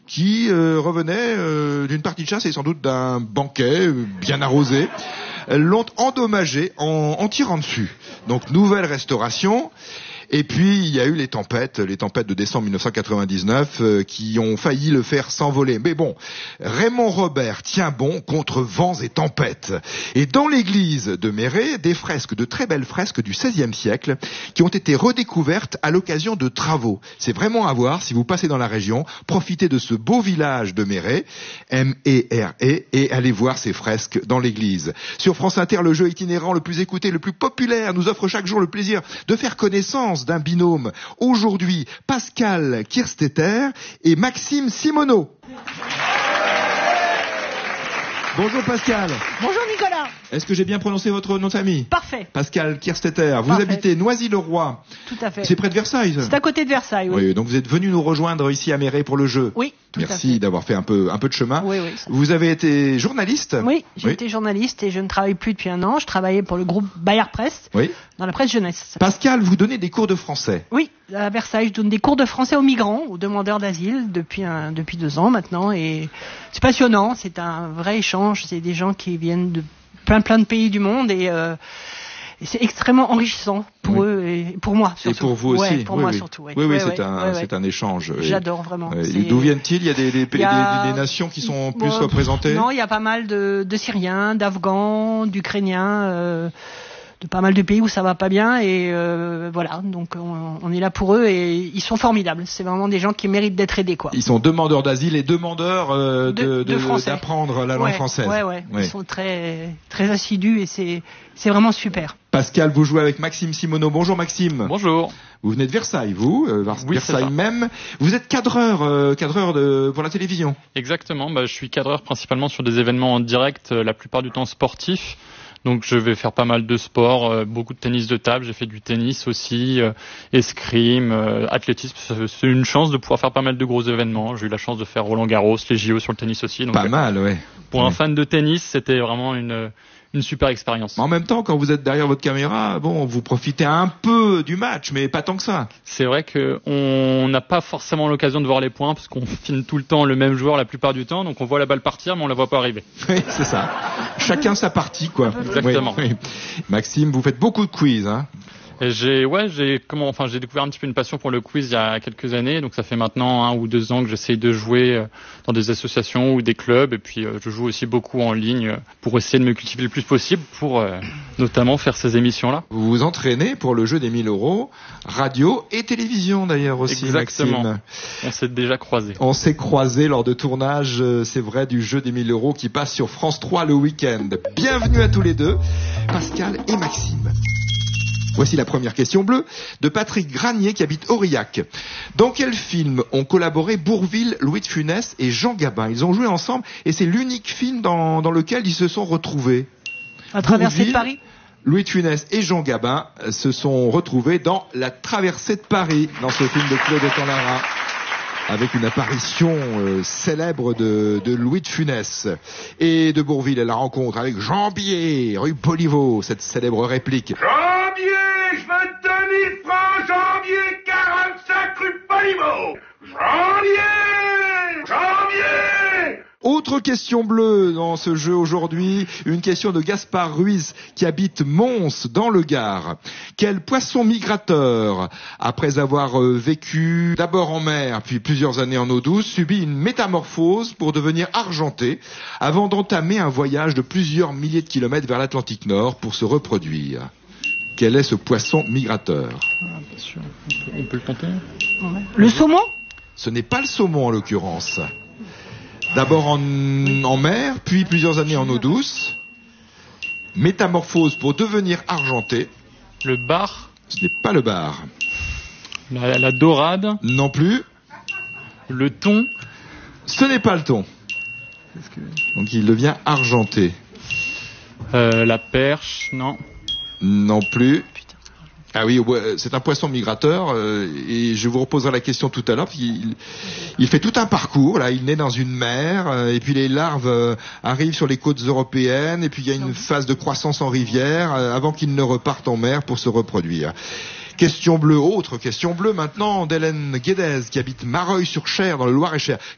qui revenaient d'une partie de chasse et sans doute d'un banquet bien arrosé, l'ont endommagé en tirant dessus. Donc nouvelle restauration. Et puis il y a eu les tempêtes de décembre 1999 qui ont failli le faire s'envoler. Mais bon, Raymond Robert tient bon contre vents et tempêtes. Et dans l'église de Méret, des fresques, de très belles fresques du XVIe siècle, qui ont été redécouvertes à l'occasion de travaux. C'est vraiment à voir si vous passez dans la région. Profitez de ce beau village de Méret, M-E-R-E, et allez voir ces fresques dans l'église. Sur France Inter, le jeu itinérant le plus écouté, le plus populaire, nous offre chaque jour le plaisir de faire connaissance d'un binôme. Aujourd'hui, Pascal Kirstetter et Maxime Simoneau. Bonjour Pascal. Bonjour Nicolas. Est-ce que j'ai bien prononcé votre nom de famille? Parfait. Pascal Kirstetter. Vous Parfait. habitez Noisy-le-Roi. Tout à fait. C'est près de Versailles. C'est à côté de Versailles, oui. Oui, donc vous êtes venu nous rejoindre ici à Méret pour le jeu. Oui, tout à fait. Merci d'avoir fait un peu de chemin. Oui, oui. Vous avez été journaliste? Oui, j'ai été journaliste et je ne travaille plus depuis un an. Je travaillais pour le groupe Bayard Presse, Oui. dans la presse jeunesse. Pascal, vous donnez des cours de français. Oui, à Versailles, je donne des cours de français aux migrants, aux demandeurs d'asile depuis 2 ans maintenant. Et c'est passionnant, c'est un vrai échange. C'est des gens qui viennent de plein de pays du monde et c'est extrêmement enrichissant pour eux et pour moi surtout. Et pour vous aussi. Ouais, pour moi surtout. Oui, c'est un échange. J'adore vraiment. D'où viennent-ils? Il y a des nations qui sont plus représentées? Non, il y a pas mal de Syriens, d'Afghans, d'Ukrainiens, de pas mal de pays où ça va pas bien et voilà. Donc on est là pour eux et ils sont formidables. C'est vraiment des gens qui méritent d'être aidés, quoi. Ils sont demandeurs d'asile et demandeurs français. d'apprendre la langue française. Ouais. Ils sont très assidus et c'est vraiment super. Pascal, vous jouez avec Maxime Simoneau. Bonjour Maxime. Bonjour. Vous venez de Versailles, vous, Oui, Versailles même. Vous êtes cadreur pour la télévision. Exactement. Je suis cadreur principalement sur des événements en direct, la plupart du temps sportifs. Donc je vais faire pas mal de sport, beaucoup de tennis de table, j'ai fait du tennis aussi, escrime, athlétisme. C'est une chance de pouvoir faire pas mal de gros événements. J'ai eu la chance de faire Roland-Garros, les JO sur le tennis aussi. Donc, pas mal, ouais. Pour un fan de tennis, c'était vraiment une super expérience. En même temps, quand vous êtes derrière votre caméra, bon, vous profitez un peu du match, mais pas tant que ça. C'est vrai qu'on n'a pas forcément l'occasion de voir les points, parce qu'on filme tout le temps le même joueur la plupart du temps, donc on voit la balle partir, mais on la voit pas arriver. Oui, c'est ça. Chacun sa partie, quoi. Exactement. Oui. Maxime, vous faites beaucoup de quiz, hein. Et j'ai découvert un petit peu une passion pour le quiz il y a quelques années, donc ça fait maintenant 1 ou 2 ans que j'essaye de jouer dans des associations ou des clubs, et puis je joue aussi beaucoup en ligne pour essayer de me cultiver le plus possible pour notamment faire ces émissions-là. Vous vous entraînez pour le jeu des 1000 €, radio et télévision d'ailleurs aussi. Exactement. Maxime. On s'est déjà croisés. On s'est croisés lors de tournages, c'est vrai, du jeu des 1000 € qui passe sur France 3 le week-end. Bienvenue à tous les deux, Pascal et Maxime. Voici la première question bleue de Patrick Granier qui habite Aurillac. Dans quel film ont collaboré Bourvil, Louis de Funès et Jean Gabin? Ils ont joué ensemble et c'est l'unique film dans lequel ils se sont retrouvés. La traversée de Paris. Louis de Funès et Jean Gabin se sont retrouvés dans La traversée de Paris, dans ce film de Claude Canlara, avec une apparition célèbre de Louis de Funès. Et de Bourvil, la rencontre avec Jean Bier, rue Poliveau, cette célèbre réplique. Jean Bier, je veux 2000 francs, Jean Bier, 45 rue Poliveau. Jean Bier, Jean Bier. Autre question bleue dans ce jeu aujourd'hui, une question de Gaspard Ruiz qui habite Mons dans le Gard. Quel poisson migrateur, après avoir vécu d'abord en mer puis plusieurs années en eau douce, subit une métamorphose pour devenir argenté avant d'entamer un voyage de plusieurs milliers de kilomètres vers l'Atlantique Nord pour se reproduire? Quel est ce poisson migrateur? Bien sûr, on peut le tenter. Le saumon? Ce n'est pas le saumon en l'occurrence. D'abord en mer, puis plusieurs années en eau douce. Métamorphose pour devenir argenté. Le bar? Ce n'est pas le bar. La dorade? Non plus. Le thon? Ce n'est pas le thon. Donc il devient argenté. La perche? Non. Non plus. Ah oui, c'est un poisson migrateur et je vous reposerai la question tout à l'heure. Il fait tout un parcours. Là, il naît dans une mer et puis les larves arrivent sur les côtes européennes et puis il y a une phase de croissance en rivière avant qu'il ne reparte en mer pour se reproduire. Question bleue, autre question bleue maintenant d'Hélène Guédez qui habite Mareuil-sur-Cher dans le Loir-et-Cher.